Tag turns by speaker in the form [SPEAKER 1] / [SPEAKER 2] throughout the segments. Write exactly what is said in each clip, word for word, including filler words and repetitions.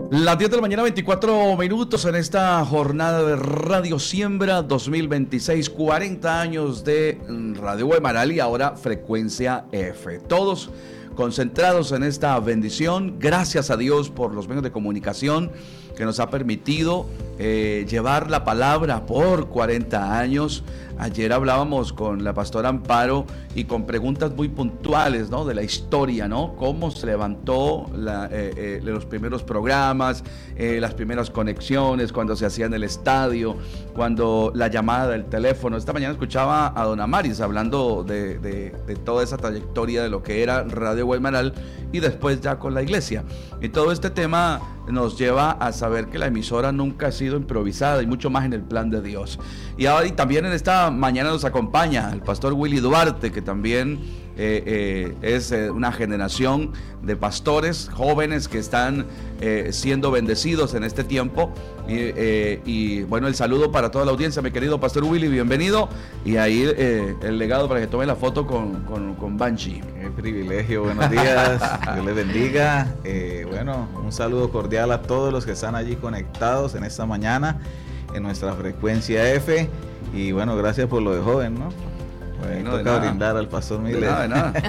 [SPEAKER 1] Las diez de la mañana, veinticuatro minutos en esta jornada de Radio Siembra dos mil veintiséis, cuarenta años de Radio Guaymaral y ahora Frecuencia F. Todos concentrados en esta bendición, gracias a Dios por los medios de comunicación que nos ha permitido eh, llevar la palabra por cuarenta años. Ayer hablábamos con la pastora Amparo y con preguntas muy puntuales, ¿no?, de la historia, ¿no? Cómo se levantó la, eh, eh, los primeros programas, eh, las primeras conexiones, cuando se hacía en el estadio, cuando la llamada del teléfono. Esta mañana escuchaba a Don Amaris hablando de, de, de toda esa trayectoria de lo que era Radio Guaymaral y después ya con la iglesia. Y todo este tema nos lleva a saber que la emisora nunca ha sido improvisada y mucho más en el plan de Dios. Y ahora y también en esta mañana nos acompaña el pastor Willy Duarte, que también eh, eh, es eh, una generación de pastores jóvenes que están eh, siendo bendecidos en este tiempo. Y, eh, y bueno, el saludo para toda la audiencia, mi querido pastor Willy, bienvenido. Y ahí eh, el legado para que tome la foto con, con, con Banshee.
[SPEAKER 2] Qué privilegio, buenos días, Dios les bendiga. Eh, bueno, un saludo cordial a todos los que están allí conectados en esta mañana en nuestra Frecuencia F. Y bueno, gracias por lo de joven, ¿no? Bueno, toca
[SPEAKER 1] nada.
[SPEAKER 2] brindar al pastor Miller.
[SPEAKER 1] De nada, de nada.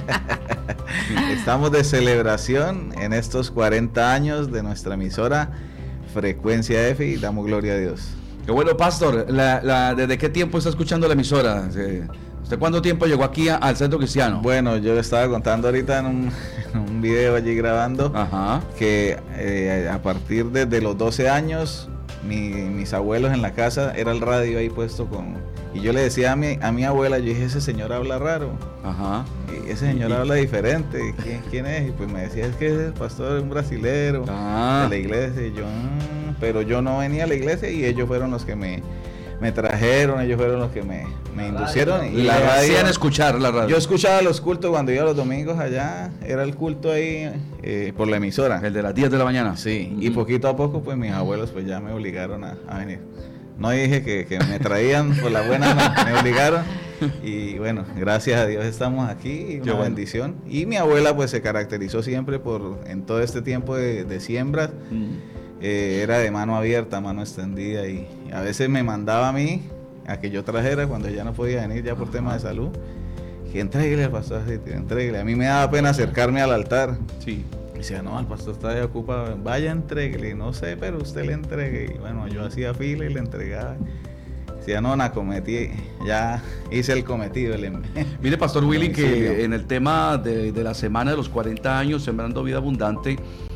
[SPEAKER 2] Estamos de celebración en estos cuarenta años de nuestra emisora Frecuencia F y damos gloria a Dios.
[SPEAKER 1] Qué bueno, pastor. La, la, ¿Desde qué tiempo está escuchando la emisora? ¿Usted cuánto tiempo llegó aquí a, al Centro Cristiano?
[SPEAKER 2] Bueno, yo estaba contando ahorita en un, en un video allí grabando.
[SPEAKER 1] Ajá.
[SPEAKER 2] Que eh, a partir de, de los doce años, mi, mis abuelos en la casa, era el radio ahí puesto con... Y yo le decía a mi, a mi abuela, yo dije, ese señor habla raro.
[SPEAKER 1] Ajá.
[SPEAKER 2] Y ese señor y, habla diferente. ¿Quién, ¿Quién es? Y pues me decía, es que es el pastor, es un brasilero ah. de la iglesia. Y yo, mmm, pero yo no venía a la iglesia y ellos fueron los que me, me trajeron, ellos fueron los que me, me inducieron.
[SPEAKER 1] Y la radio. Hacían escuchar la radio.
[SPEAKER 2] Yo escuchaba los cultos cuando iba los domingos allá, era el culto ahí eh, por la emisora.
[SPEAKER 1] El de las diez de la mañana.
[SPEAKER 2] Sí, uh-huh. Y poquito a poco pues mis abuelos pues ya me obligaron a, a venir. No dije que, que me traían por la buena, no, me obligaron. Y bueno, gracias a Dios estamos aquí, una bueno. bendición. Y mi abuela pues se caracterizó siempre por, en todo este tiempo de, de siembras, mm. eh, era de mano abierta, mano extendida. Y a veces me mandaba a mí a que yo trajera cuando ya no podía venir ya por Ajá. temas de salud. Que entréguele al pastor, entréguele. A mí me daba pena acercarme al altar.
[SPEAKER 1] Sí.
[SPEAKER 2] Y decía, no, el pastor está ahí ocupado, vaya, entréguele, no sé, pero usted le entregue. Y bueno, yo hacía fila y le entregaba. Decía, no, na, cometí, ya hice el cometido. El...
[SPEAKER 1] Mire, pastor Willy, que en el tema de, de la semana de los cuarenta años, Sembrando Vida Abundante,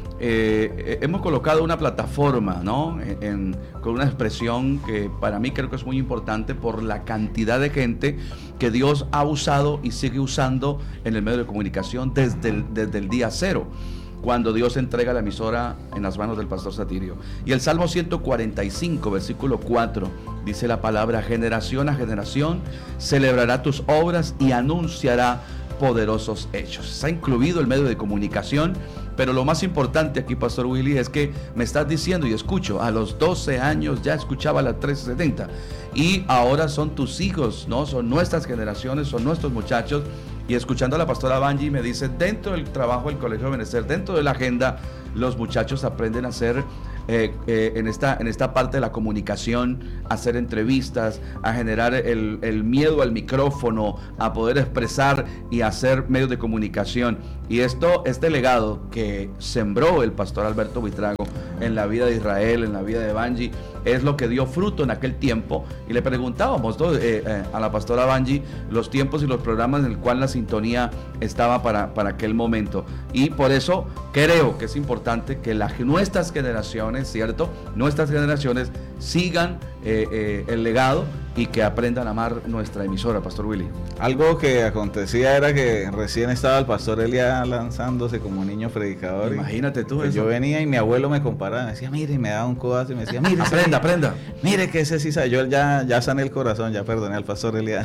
[SPEAKER 1] eh, hemos colocado una plataforma, ¿no? En, en, con una expresión que para mí creo que es muy importante por la cantidad de gente que Dios ha usado y sigue usando en el medio de comunicación desde el, desde el día cero, cuando Dios entrega la emisora en las manos del pastor Satirio. Y el Salmo ciento cuarenta y cinco, versículo cuatro, dice la palabra, generación a generación celebrará tus obras y anunciará poderosos hechos. Está incluido el medio de comunicación, pero lo más importante aquí, pastor Willy, es que me estás diciendo y escucho, a los doce años ya escuchaba la trece setenta y ahora son tus hijos, ¿no? Son nuestras generaciones, son nuestros muchachos. Y escuchando a la pastora Banji me dice, dentro del trabajo del Colegio de Benecer, dentro de la agenda, los muchachos aprenden a hacer eh, eh, en, esta, en esta parte de la comunicación, a hacer entrevistas, a generar el, el miedo al micrófono, a poder expresar y hacer medios de comunicación. Y esto, este legado que sembró el pastor Alberto Buitrago en la vida de Israel, en la vida de Banji, es lo que dio fruto en aquel tiempo. Y le preguntábamos ¿no? eh, eh, a la pastora Banji los tiempos y los programas en el cual la sintonía estaba para, para aquel momento. Y por eso creo que es importante que las, nuestras generaciones, ¿cierto? Nuestras generaciones sigan eh, eh, el legado y que aprendan a amar nuestra emisora, pastor Willy.
[SPEAKER 2] Algo que acontecía era que recién estaba el pastor Elia lanzándose como niño predicador.
[SPEAKER 1] Imagínate tú eso.
[SPEAKER 2] Yo venía y mi abuelo me comparaba, me decía, mire, y me daba un codazo y me decía, mire,
[SPEAKER 1] aprenda, aprenda.
[SPEAKER 2] Mire que ese sí sabe. Yo ya, ya sané el corazón, ya perdoné al pastor Elia.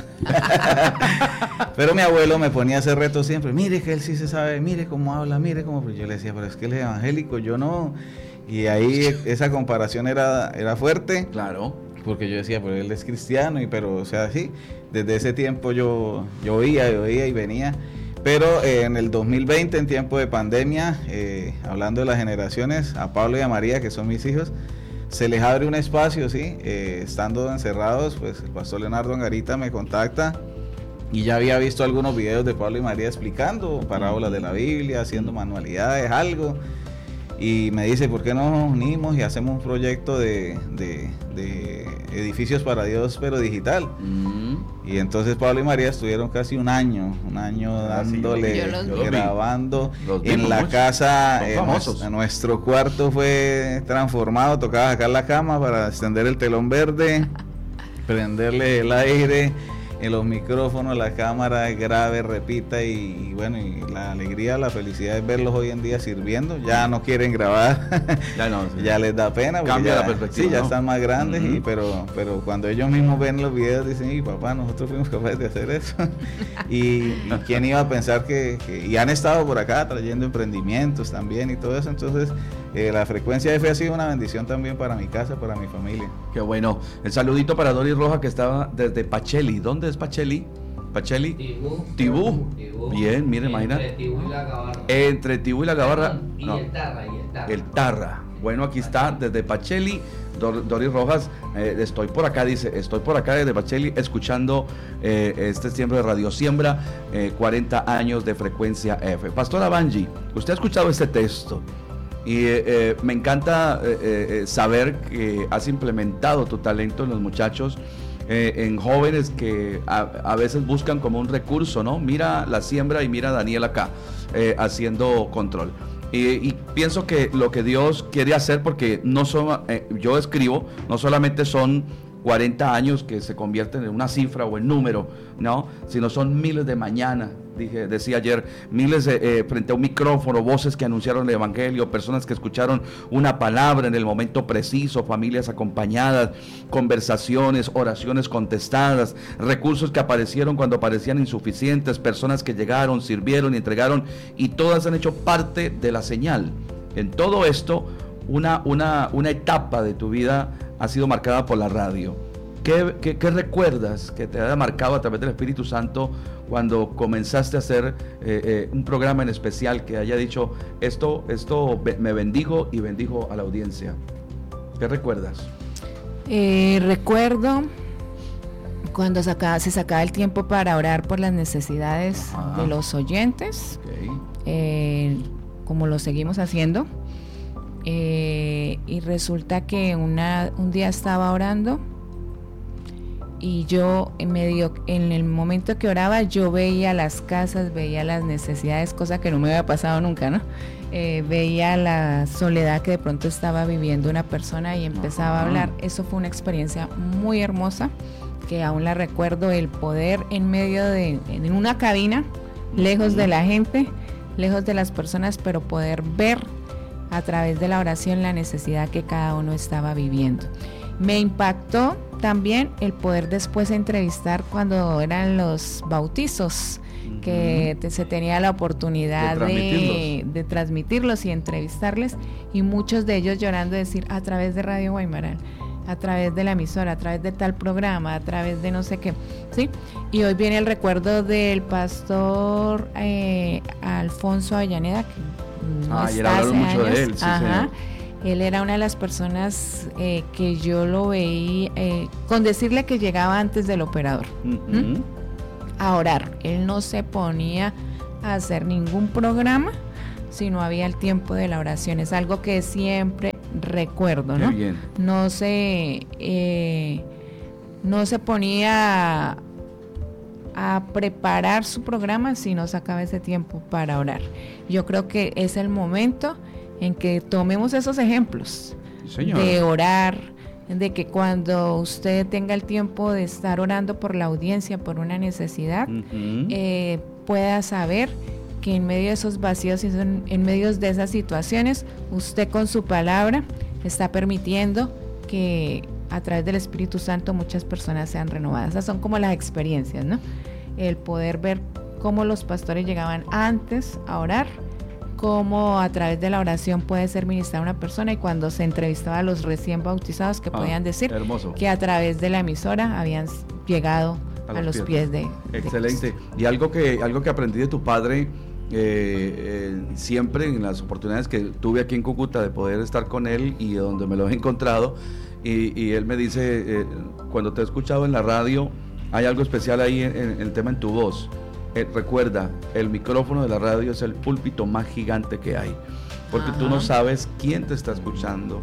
[SPEAKER 2] Pero mi abuelo me ponía ese reto siempre, mire que él sí se sabe, mire cómo habla, mire cómo... Yo le decía, pero es que él es evangélico, yo no... Y ahí esa comparación era, era fuerte.
[SPEAKER 1] Claro.
[SPEAKER 2] Porque yo decía, pues él es cristiano, y pero, o sea, sí, desde ese tiempo yo, yo oía, yo oía y venía. Pero eh, en el dos mil veinte, en tiempo de pandemia, eh, hablando de las generaciones, a Pablo y a María, que son mis hijos, se les abre un espacio, ¿sí? Eh, estando encerrados, pues el pastor Leonardo Angarita me contacta y ya había visto algunos videos de Pablo y María explicando parábolas de la Biblia, haciendo manualidades, algo, y me dice, ¿por qué no nos unimos y hacemos un proyecto de, de, de edificios para Dios, pero digital? Mm. Y entonces Pablo y María estuvieron casi un año, un año dándole, ah, sí, yo, yo grabando en la casa, eh, nuestro, nuestro cuarto fue transformado, tocaba sacar la cama para extender el telón verde, prenderle el aire, en los micrófonos, la cámara grave, repita, y, y bueno, y la alegría, la felicidad es verlos hoy en día sirviendo. Ya no quieren grabar, ya no, sí. Ya les da pena,
[SPEAKER 1] cambia
[SPEAKER 2] ya,
[SPEAKER 1] la perspectiva,
[SPEAKER 2] sí, ya
[SPEAKER 1] ¿no?
[SPEAKER 2] Están más grandes,
[SPEAKER 1] Uh-huh.
[SPEAKER 2] y, pero, pero cuando ellos mismos ven los videos dicen, y papá, nosotros fuimos capaces de hacer eso. y, y quién iba a pensar que, que, y han estado por acá trayendo emprendimientos también y todo eso, entonces eh, la frecuencia de fe ha sido una bendición también para mi casa, para mi familia.
[SPEAKER 1] Qué bueno. El saludito para Doris Roja, que estaba desde Pacheli. ¿Dónde es Pacheli? Pacheli.
[SPEAKER 3] Tibú.
[SPEAKER 1] Tibú. Tibú. Bien, mire, imagina.
[SPEAKER 3] Entre Tibú y la Gabarra.
[SPEAKER 1] Entre Tibú y la Gabarra.
[SPEAKER 3] Y
[SPEAKER 1] no.
[SPEAKER 3] el Tarra, y el Tarra.
[SPEAKER 1] El Tarra. Bueno, aquí está desde Pacheli. Dor, Doris Rojas, eh, estoy por acá, dice, estoy por acá desde Pacheli escuchando eh, este tiempo de Radio Siembra, eh, cuarenta años de frecuencia F. Pastora Banji, usted ha escuchado este texto. Y eh, eh, me encanta eh, eh, saber que has implementado tu talento en los muchachos, eh, en jóvenes que a, a veces buscan como un recurso, ¿no? Mira la siembra y mira a Daniel acá, eh, haciendo control. Y, y pienso que lo que Dios quiere hacer, porque no son, eh, yo escribo, no solamente son cuarenta años que se convierten en una cifra o en número, ¿no? Sino son miles de mañana. Dije, decía ayer, miles de, eh, frente a un micrófono, voces que anunciaron el evangelio, personas que escucharon una palabra en el momento preciso, familias acompañadas, conversaciones, oraciones contestadas, recursos que aparecieron cuando parecían insuficientes, personas que llegaron, sirvieron y entregaron, y todas han hecho parte de la señal. En todo esto, una, una, una etapa de tu vida ha sido marcada por la radio. ¿Qué, qué, qué recuerdas que te haya marcado a través del Espíritu Santo cuando comenzaste a hacer eh, eh, un programa en especial que haya dicho, esto, esto me bendijo y bendijo a la audiencia? ¿Qué recuerdas?
[SPEAKER 4] Eh, recuerdo cuando saca, se sacaba el tiempo para orar por las necesidades Ajá. de los oyentes, okay. eh, como lo seguimos haciendo, eh, y resulta que una, un día estaba orando y yo en medio, en el momento que oraba, yo veía las casas, veía las necesidades, cosa que no me había pasado nunca, ¿no? Eh, veía la soledad que de pronto estaba viviendo una persona y empezaba a hablar. Eso fue una experiencia muy hermosa, que aún la recuerdo, el poder en medio de, en una cabina, lejos de la gente, lejos de las personas, pero poder ver a través de la oración la necesidad que cada uno estaba viviendo. Me impactó también el poder después entrevistar cuando eran los bautizos, uh-huh. que te, se tenía la oportunidad de transmitirlos. De, de transmitirlos y entrevistarles, y muchos de ellos llorando, decir, a través de Radio Guaymaral, a través de la emisora, a través de tal programa, a través de no sé qué, ¿sí? Y hoy viene el recuerdo del pastor eh, Alfonso Avellaneda, que no
[SPEAKER 1] ah,
[SPEAKER 4] está hace
[SPEAKER 1] mucho
[SPEAKER 4] años.
[SPEAKER 1] De él, sí,
[SPEAKER 4] Ajá.
[SPEAKER 1] Sí.
[SPEAKER 4] Él era una de las personas eh, que yo lo veía, eh, con decirle que llegaba antes del operador, uh-huh. ¿Mm? a orar. Él no se ponía a hacer ningún programa si no había el tiempo de la oración. Es algo que siempre recuerdo, ¿no?
[SPEAKER 1] Bien.
[SPEAKER 4] No se, eh, no se ponía a, a preparar su programa si no sacaba ese tiempo para orar. Yo creo que es el momento en que tomemos esos ejemplos, Señor. De orar, de que cuando usted tenga el tiempo de estar orando por la audiencia, por una necesidad, uh-huh. eh, pueda saber que en medio de esos vacíos y en, en medio de esas situaciones, usted con su palabra está permitiendo que a través del Espíritu Santo muchas personas sean renovadas. Esas son como las experiencias, ¿no? El poder ver cómo los pastores llegaban antes a orar, cómo a través de la oración puede ser ministrada una persona, y cuando se entrevistaba a los recién bautizados que ah, podían decir hermoso. Que a través de la emisora habían llegado a los, a los pies. pies de,
[SPEAKER 1] de Excelente. Cristo. Y algo que, algo que aprendí de tu padre, eh, eh, siempre en las oportunidades que tuve aquí en Cúcuta de poder estar con él y donde me lo he encontrado, y, y él me dice, eh, cuando te he escuchado en la radio, hay algo especial ahí en, en, en el tema en tu voz. Eh, recuerda, el micrófono de la radio es el púlpito más gigante que hay, porque Ajá. tú no sabes quién te está escuchando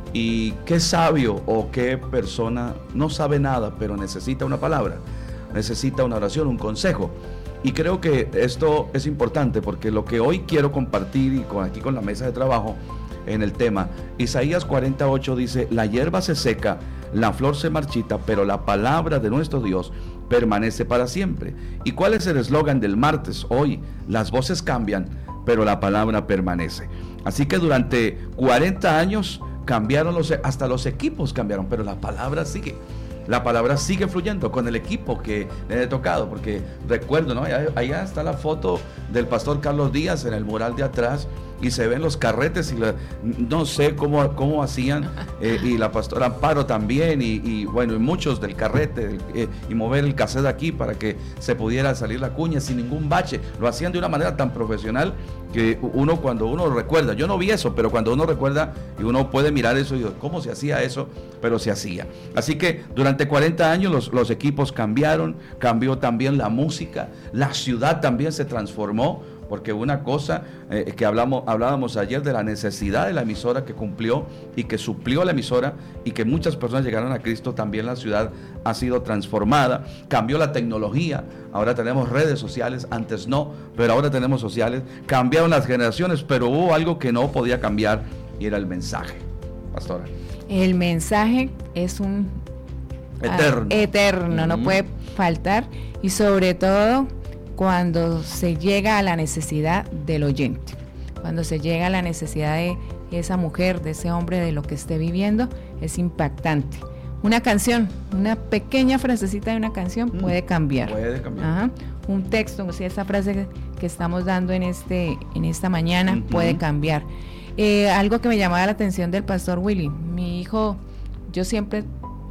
[SPEAKER 1] y qué sabio o qué persona no sabe nada, pero necesita una palabra, necesita una oración, un consejo. Y creo que esto es importante porque lo que hoy quiero compartir y con, aquí con la mesa de trabajo en el tema, Isaías cuarenta y ocho dice, la hierba se seca, la flor se marchita, pero la palabra de nuestro Dios permanece para siempre. ¿Y cuál es el eslogan del martes? Hoy, las voces cambian, pero la palabra permanece. Así que durante cuarenta años cambiaron los, hasta los equipos cambiaron, pero la palabra sigue. La palabra sigue fluyendo con el equipo que le he tocado, porque recuerdo, ¿no? Allá, allá está la foto del pastor Carlos Díaz en el mural de atrás y se ven los carretes y la, no sé cómo, cómo hacían, eh, y la pastora Amparo también, y, y bueno, y muchos del carrete, eh, y mover el cassette aquí para que se pudiera salir la cuña sin ningún bache. Lo hacían de una manera tan profesional que uno, cuando uno recuerda, yo no vi eso, pero cuando uno recuerda y uno puede mirar eso y cómo se hacía eso, pero se hacía. Así que durante cuarenta años los, los equipos cambiaron, cambió también la música, la ciudad también se transformó, porque una cosa eh, que hablamos, hablábamos ayer de la necesidad de la emisora que cumplió y que suplió la emisora y que muchas personas llegaron a Cristo, también la ciudad ha sido transformada, cambió la tecnología, ahora tenemos redes sociales, antes no, pero ahora tenemos sociales, cambiaron las generaciones, pero hubo algo que no podía cambiar y era el mensaje. Pastora.
[SPEAKER 4] El mensaje es un
[SPEAKER 1] eterno,
[SPEAKER 4] uh, eterno, mm. no puede faltar, y sobre todo cuando se llega a la necesidad del oyente, cuando se llega a la necesidad de esa mujer, de ese hombre, de lo que esté viviendo, es impactante. Una canción, una pequeña frasecita de una canción mm, puede cambiar.
[SPEAKER 1] Puede cambiar.
[SPEAKER 4] Ajá. Un texto, o sea, esa frase que, que estamos dando en este, en esta mañana uh-huh. puede cambiar. Eh, algo que me llamaba la atención del pastor Willy, mi hijo, yo siempre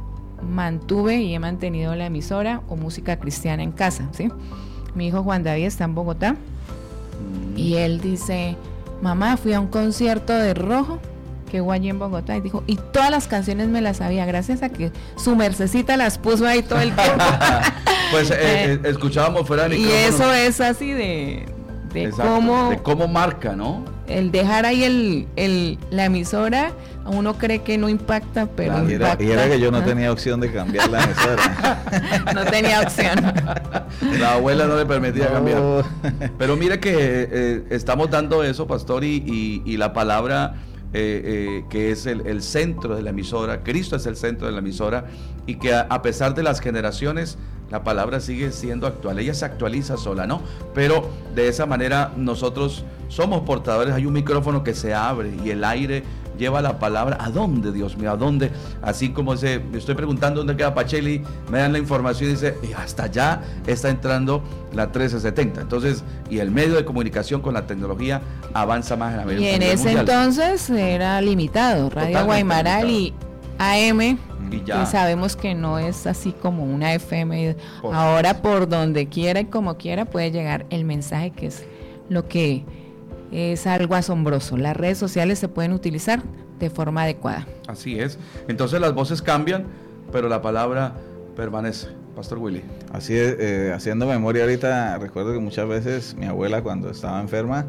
[SPEAKER 4] mantuve y he mantenido la emisora o música cristiana en casa, ¿sí? Mi hijo Juan David está en Bogotá mm. y él dice, mamá, fui a un concierto de Rojo que hubo allí en Bogotá, y dijo, y todas las canciones me las sabía, gracias a que su mercecita las puso ahí todo el tiempo.
[SPEAKER 1] Pues eh, eh, escuchábamos fuera de micrófono.
[SPEAKER 4] Y eso es así de, de
[SPEAKER 1] Exacto, cómo... de cómo marca, ¿no?
[SPEAKER 4] El dejar ahí el, el, la emisora, uno cree que no impacta, pero
[SPEAKER 2] claro,
[SPEAKER 4] impacta.
[SPEAKER 2] Y era, y era que yo no tenía opción de cambiar la emisora.
[SPEAKER 4] No tenía opción.
[SPEAKER 1] La abuela no le permitía no. cambiar. Pero mire que eh, estamos dando eso, pastor, y, y, y la palabra eh, eh, que es el, el centro de la emisora, Cristo es el centro de la emisora, y que a, a pesar de las generaciones, la palabra sigue siendo actual, ella se actualiza sola, ¿no? Pero de esa manera nosotros somos portadores, hay un micrófono que se abre y el aire lleva la palabra. ¿A dónde, Dios mío? ¿A dónde? Así como se, me estoy preguntando dónde queda Pacheli, me dan la información y dice, y hasta allá está entrando la trece setenta. Entonces, y el medio de comunicación con la tecnología avanza más en la
[SPEAKER 4] medida. Y en ese mundial. Entonces era limitado, Radio Totalmente Guaymaral limitado. Y A M. Y ya. Y sabemos que no es así como una F M. Por Ahora eso. Por donde quiera y como quiera puede llegar el mensaje, que es lo que es algo asombroso. Las redes sociales se pueden utilizar de forma adecuada.
[SPEAKER 1] Así es. Entonces las voces cambian, pero la palabra permanece. Pastor Willy.
[SPEAKER 2] Así es, eh, haciendo memoria ahorita, recuerdo que muchas veces mi abuela cuando estaba enferma,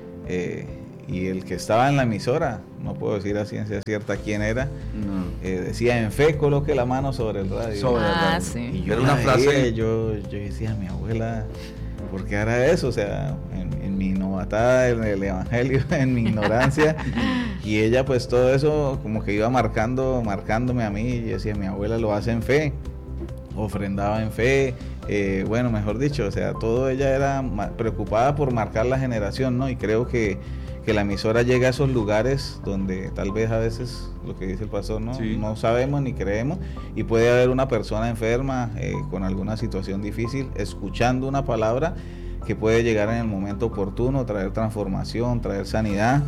[SPEAKER 2] eh, y el que estaba en la emisora, no puedo decir a ciencia cierta quién era, no. eh, decía, en fe coloque la mano sobre el radio.
[SPEAKER 1] Sobre
[SPEAKER 4] ah,
[SPEAKER 1] el radio.
[SPEAKER 4] Sí.
[SPEAKER 2] Y yo era una frase, yo, yo decía, mi abuela, ¿por qué hará eso? O sea, en, en mi novatada, en el evangelio, en mi ignorancia, y ella pues todo eso como que iba marcando, marcándome a mí, y decía, mi abuela lo hace en fe, ofrendaba en fe, eh, bueno, mejor dicho, o sea, todo ella era ma- preocupada por marcar la generación, ¿no? Y creo que que la emisora llega a esos lugares donde tal vez a veces, lo que dice el pastor, no, sí. no sabemos ni creemos, y puede haber una persona enferma eh, con alguna situación difícil, escuchando una palabra que puede llegar en el momento oportuno, traer transformación, traer sanidad,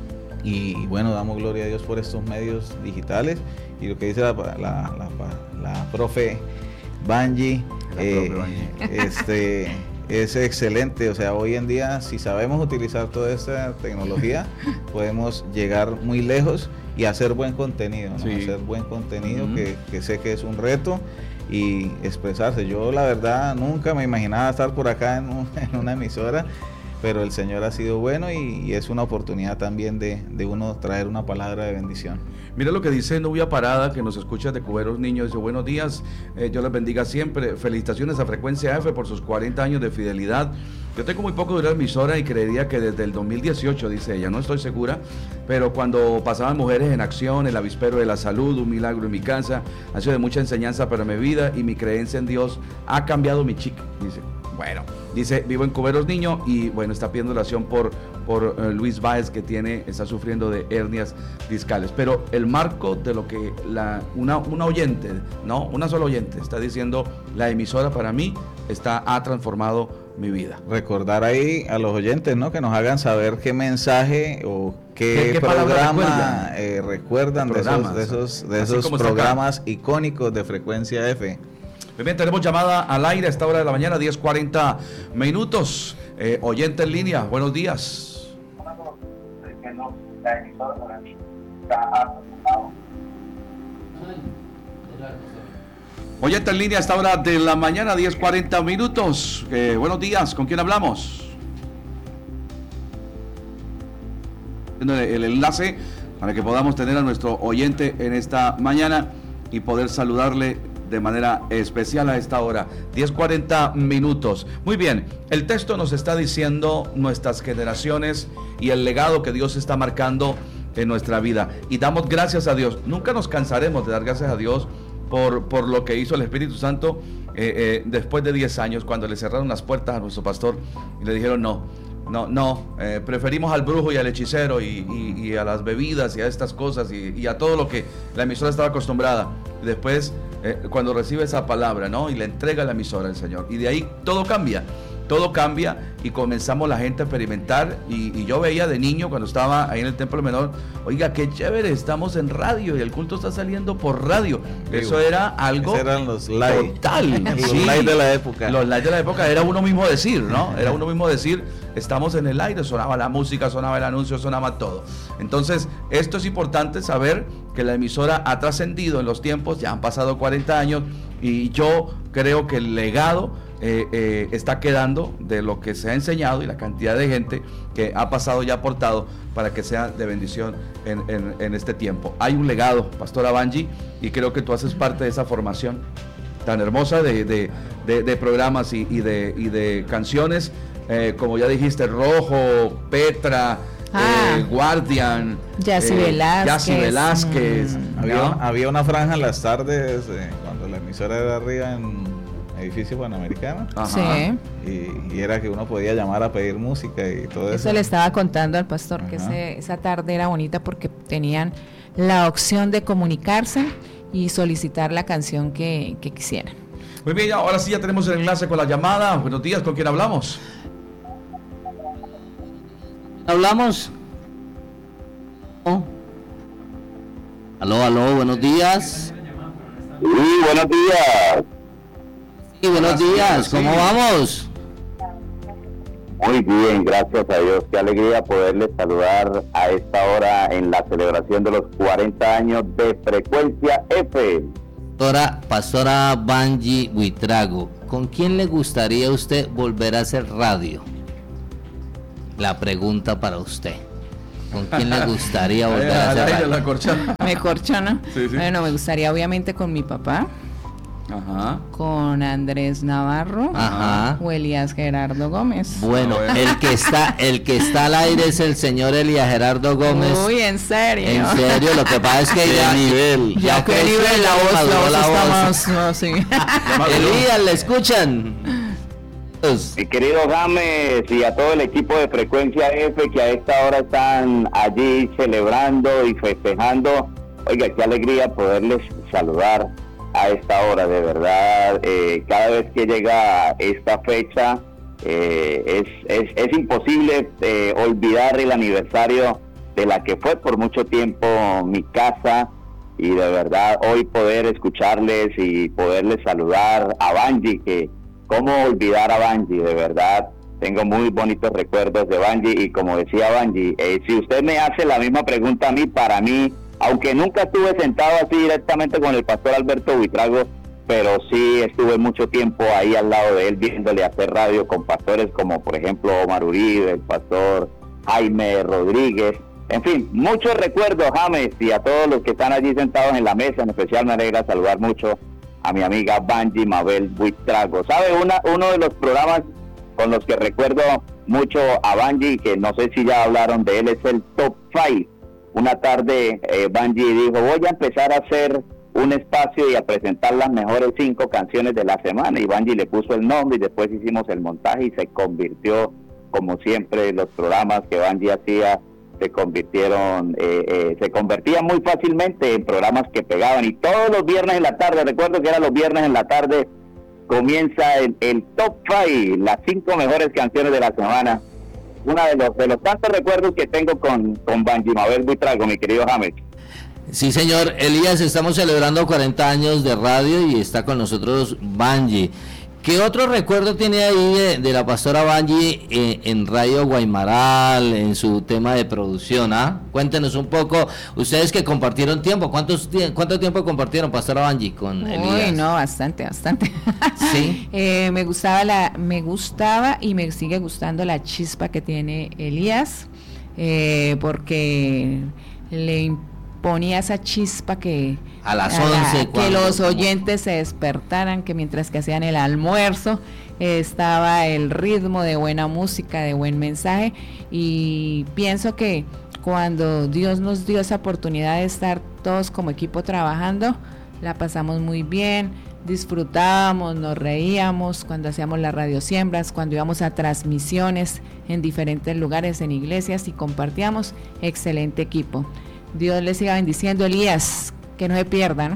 [SPEAKER 2] y, y bueno, damos gloria a Dios por estos medios digitales, y lo que dice la, la, la, la profe Banji, eh, este, es excelente. O sea, hoy en día, si sabemos utilizar toda esta tecnología, podemos llegar muy lejos y hacer buen contenido, ¿no? Sí. Hacer buen contenido, uh-huh. que, que sé que es un reto, y expresarse. Yo la verdad nunca me imaginaba estar por acá en, un, en una emisora, pero el Señor ha sido bueno y, y es una oportunidad también de, de uno traer una palabra de bendición.
[SPEAKER 1] Mira lo que dice Nubia Parada, que nos escucha de Cuberos Niños. Dice: buenos días, eh, Dios les bendiga siempre. Felicitaciones a Frecuencia F por sus cuarenta años de fidelidad. Yo tengo muy poco de la emisora y creería que desde el dos mil dieciocho, dice ella, no estoy segura, pero cuando pasaban Mujeres en Acción, el Avispero de la Salud, Un Milagro en mi Casa, ha sido de mucha enseñanza para mi vida y mi creencia en Dios ha cambiado mi chica, dice. Bueno, dice, vivo en Cuberos Niño y bueno, está pidiendo oración por, por uh, Luis Báez, que tiene, está sufriendo de hernias discales. Pero el marco de lo que la, una, una oyente, no, una sola oyente está diciendo, la emisora para mí está, ha transformado mi vida.
[SPEAKER 2] Recordar ahí a los oyentes, ¿no? Que nos hagan saber qué mensaje o qué, ¿Qué, qué programa recuerdan, eh, recuerdan de esos, de esos, de esos programas icónicos de Frecuencia F.
[SPEAKER 1] Bien, tenemos llamada al aire a esta hora de la mañana, diez cuarenta minutos. Eh, oyente en línea, buenos días. Oyente en línea a esta hora de la mañana, diez cuarenta minutos. Eh, buenos días, ¿con quién hablamos? El, el enlace para que podamos tener a nuestro oyente en esta mañana y poder saludarle de manera especial a esta hora, diez cuarenta minutos. Muy bien, el texto nos está diciendo nuestras generaciones y el legado que Dios está marcando en nuestra vida. Y damos gracias a Dios. Nunca nos cansaremos de dar gracias a Dios por, por lo que hizo el Espíritu Santo eh, eh, después de diez años, cuando le cerraron las puertas a nuestro pastor y le dijeron no, no, no, eh, preferimos al brujo y al hechicero y, y, y a las bebidas y a estas cosas y, y a todo lo que la emisora estaba acostumbrada. Y después, eh, cuando recibe esa palabra, ¿no? Y le entrega la emisora al Señor. Y de ahí todo cambia. Todo cambia y comenzamos la gente a experimentar y, y yo veía de niño cuando estaba ahí en el Templo Menor, oiga, qué chévere, estamos en radio y el culto está saliendo por radio. Digo, eso era algo
[SPEAKER 2] eran los live.
[SPEAKER 1] Total.
[SPEAKER 2] Los
[SPEAKER 1] sí,
[SPEAKER 2] live de la época.
[SPEAKER 1] Los live de la época era uno mismo decir, ¿no? Era uno mismo decir, estamos en el aire, sonaba la música, sonaba el anuncio, sonaba todo. Entonces, esto es importante saber que la emisora ha trascendido en los tiempos, ya han pasado cuarenta años y yo creo que el legado Eh, eh, está quedando de lo que se ha enseñado y la cantidad de gente que ha pasado y ha aportado para que sea de bendición en, en, en este tiempo. Hay un legado, Pastora Banji, y creo que tú haces parte de esa formación tan hermosa de, de, de, de programas y, y, de, y de canciones, eh, como ya dijiste, Rojo, Petra, ah, eh, Guardian,
[SPEAKER 4] Yassi eh, Velázquez,
[SPEAKER 1] Yassi Velázquez.
[SPEAKER 2] Mm. Había, había una franja en las tardes eh, cuando la emisora era arriba en edificio Panamericano.
[SPEAKER 4] Sí.
[SPEAKER 2] Y, y era que uno podía llamar a pedir música y todo eso.
[SPEAKER 4] Eso le estaba contando al pastor. Ajá. Que ese, esa tarde era bonita porque tenían la opción de comunicarse y solicitar la canción que, que quisieran.
[SPEAKER 1] Muy bien, ahora sí ya tenemos el enlace con la llamada. Buenos días, ¿con quién hablamos?
[SPEAKER 3] ¿Hablamos? Oh. Aló, aló, buenos días.
[SPEAKER 5] Sí, buenos días.
[SPEAKER 3] Sí, buenos días, ¿cómo vamos?
[SPEAKER 5] Muy bien, gracias a Dios. Qué alegría poderles saludar a esta hora en la celebración de los cuarenta años de Frecuencia F.
[SPEAKER 3] Pastora, Pastora Banji Buitrago, ¿con quién le gustaría a usted volver a hacer radio? La pregunta para usted. ¿Con quién le gustaría volver a hacer radio?
[SPEAKER 1] La corchana.
[SPEAKER 4] Me corchana. Sí, sí. Bueno, me gustaría obviamente con mi papá.
[SPEAKER 1] Ajá.
[SPEAKER 4] Con Andrés Navarro.
[SPEAKER 3] Ajá.
[SPEAKER 4] O Elías Gerardo Gómez.
[SPEAKER 3] Bueno, el que está, el que está al aire es el señor Elías Gerardo Gómez.
[SPEAKER 4] Uy, en serio.
[SPEAKER 3] En serio, lo que pasa es que ya
[SPEAKER 2] nivel.
[SPEAKER 3] Ya, ya
[SPEAKER 4] que nivel la voz, la voz, la voz está más, no, sí.
[SPEAKER 3] Elías, ¿le escuchan?
[SPEAKER 5] Mi querido James y a todo el equipo de Frecuencia F que a esta hora están allí celebrando y festejando. Oiga, qué alegría poderles saludar a esta hora, de verdad. Eh, cada vez que llega esta fecha eh, es, es, es imposible eh, olvidar el aniversario de la que fue por mucho tiempo mi casa, y de verdad hoy poder escucharles y poderles saludar a Banji, que cómo olvidar a Banji, de verdad tengo muy bonitos recuerdos de Banji, y como decía Banji, eh, si usted me hace la misma pregunta a mí, para mí, aunque nunca estuve sentado así directamente con el pastor Alberto Buitrago, pero sí estuve mucho tiempo ahí al lado de él viéndole hacer radio con pastores como por ejemplo Omar Uribe, el pastor Jaime Rodríguez, en fin, muchos recuerdos, James, y a todos los que están allí sentados en la mesa. En especial me alegra saludar mucho a mi amiga Banji Mabel Buitrago. ¿Sabe? Una, uno de los programas con los que recuerdo mucho a Banji, que no sé si ya hablaron de él, es el Top Five. Una tarde eh, Banji dijo, voy a empezar a hacer un espacio y a presentar las mejores cinco canciones de la semana, y Banji le puso el nombre y después hicimos el montaje y se convirtió, como siempre, los programas que Banji hacía se convirtieron, eh, eh, se convertían muy fácilmente en programas que pegaban, y todos los viernes en la tarde, recuerdo que era los viernes en la tarde, comienza el, el Top Five, las cinco mejores canciones de la semana. Una de los de los tantos recuerdos que tengo con, con Banji Mabel Buitrago, mi querido James.
[SPEAKER 3] Sí, señor Elías, estamos celebrando cuarenta años de radio y está con nosotros Banji. ¿Qué otro recuerdo tiene ahí de, de la pastora Banji eh, en Radio Guaymaral, en su tema de producción? ¿Ah? Cuéntenos un poco, ustedes que compartieron tiempo, ¿cuántos, ¿cuánto tiempo compartieron, pastora Banji, con Elías?
[SPEAKER 4] Uy, no, bastante, bastante.
[SPEAKER 3] Sí.
[SPEAKER 4] eh, me gustaba la, me gustaba y me sigue gustando la chispa que tiene Elías, eh, porque le ponía esa chispa que
[SPEAKER 3] a las once,
[SPEAKER 4] que los oyentes se despertaran, que mientras que hacían el almuerzo eh, estaba el ritmo de buena música, de buen mensaje, y pienso que cuando Dios nos dio esa oportunidad de estar todos como equipo trabajando, la pasamos muy bien, disfrutábamos, nos reíamos cuando hacíamos las radiosiembras, cuando íbamos a transmisiones en diferentes lugares, en iglesias, y compartíamos. Excelente equipo. Dios les siga bendiciendo, Elías, que no se pierdan.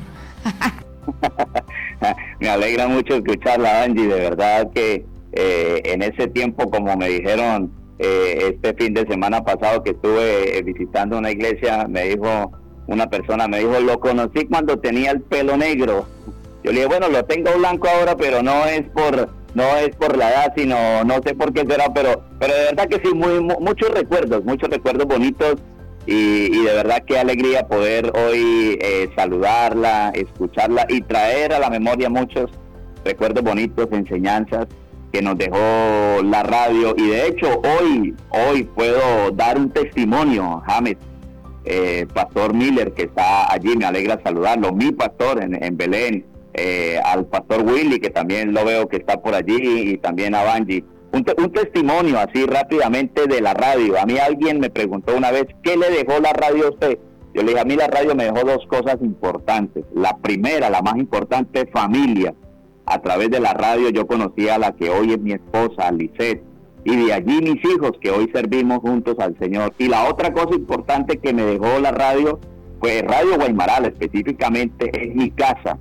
[SPEAKER 5] Me alegra mucho escucharla, Angie, de verdad que eh, en ese tiempo, como me dijeron eh, este fin de semana pasado que estuve eh, visitando una iglesia, me dijo una persona, me dijo, lo conocí cuando tenía el pelo negro. Yo le dije, bueno, lo tengo blanco ahora, pero no es por no es por la edad, sino no sé por qué será, pero pero de verdad que sí, muy, muy muchos recuerdos, muchos recuerdos bonitos. Y, y de verdad qué alegría poder hoy eh, saludarla, escucharla y traer a la memoria muchos recuerdos bonitos, enseñanzas que nos dejó la radio. Y de hecho hoy hoy puedo dar un testimonio, James, eh, Pastor Miller, que está allí, me alegra saludarlo, mi pastor en, en Belén, eh, al Pastor Willy, que también lo veo que está por allí, y también a Banji. Un, te, un testimonio así rápidamente de la radio. A mí alguien me preguntó una vez, ¿qué le dejó la radio a usted? Yo le dije, a mí la radio me dejó dos cosas importantes. La primera, la más importante, familia. A través de la radio yo conocí a la que hoy es mi esposa, Lisette, y de allí mis hijos, que hoy servimos juntos al Señor. Y la otra cosa importante que me dejó la radio fue Radio Guaymaral, específicamente es mi casa.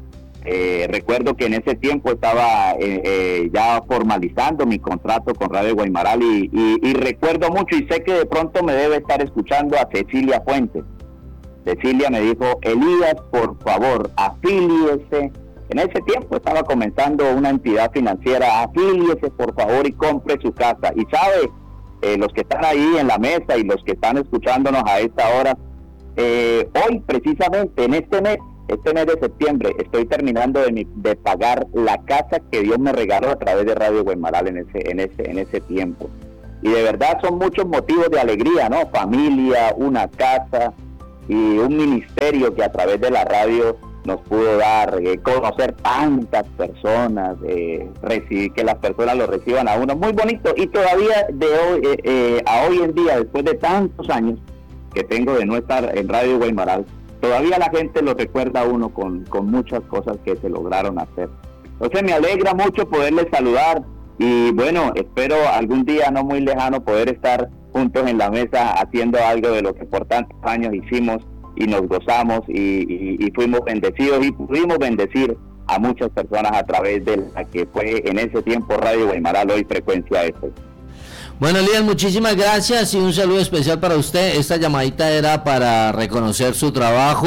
[SPEAKER 5] Eh, recuerdo que en ese tiempo estaba eh, eh, ya formalizando mi contrato con Radio Guaymaral, y, y, y recuerdo mucho, y sé que de pronto me debe estar escuchando, a Cecilia Fuentes. Cecilia me dijo, Elías, por favor, afíliese. En ese tiempo estaba comenzando una entidad financiera, afíliese por favor y compre su casa. Y sabe, eh, los que están ahí en la mesa y los que están escuchándonos a esta hora, eh, hoy precisamente en este mes, Este mes de septiembre estoy terminando de, mi, de pagar la casa que Dios me regaló a través de Radio Guaymaral en ese, en ese, en ese tiempo. Y de verdad son muchos motivos de alegría, ¿no? Familia, una casa y un ministerio que a través de la radio nos pudo dar, eh, conocer tantas personas, eh, recibir, que las personas lo reciban a uno, muy bonito. Y todavía de hoy, eh, eh, a hoy en día, después de tantos años que tengo de no estar en Radio Guaymaral, todavía la gente lo recuerda a uno con, con muchas cosas que se lograron hacer. Entonces me alegra mucho poderles saludar, y bueno, espero algún día no muy lejano poder estar juntos en la mesa haciendo algo de lo que por tantos años hicimos y nos gozamos y, y, y fuimos bendecidos y pudimos bendecir a muchas personas a través de la que fue en ese tiempo Radio Guaymaral, hoy Frecuencia F.
[SPEAKER 3] Bueno, Elías, muchísimas gracias y un saludo especial para usted. Esta llamadita era para reconocer su trabajo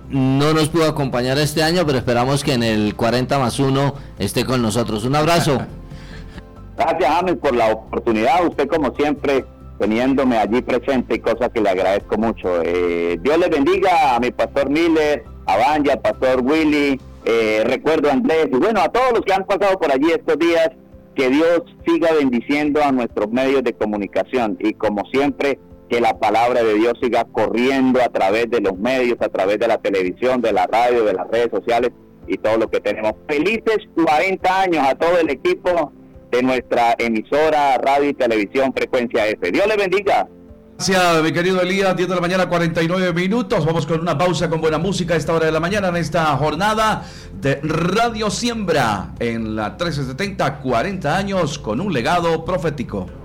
[SPEAKER 3] no nos pudo acompañar este año, pero esperamos que en el cuarenta más uno esté con nosotros. Un abrazo.
[SPEAKER 5] Gracias, James, por la oportunidad. Usted, como siempre, teniéndome allí presente, y cosa que le agradezco mucho. Eh, Dios les bendiga a mi pastor Miller, a Banji, al pastor Willy, eh, recuerdo a Andrés, y bueno, a todos los que han pasado por allí estos días. Que Dios siga bendiciendo a nuestros medios de comunicación, y como siempre, que la palabra de Dios siga corriendo a través de los medios, a través de la televisión, de la radio, de las redes sociales y todo lo que tenemos. Felices cuarenta años a todo el equipo de nuestra emisora Radio y Televisión Frecuencia F. Dios le bendiga.
[SPEAKER 1] Gracias, mi querido Elías. Diez de la mañana, cuarenta y nueve minutos. Vamos con una pausa con buena música a esta hora de la mañana en esta jornada de Radio Siembra en la trece setenta, cuarenta años con un legado profético.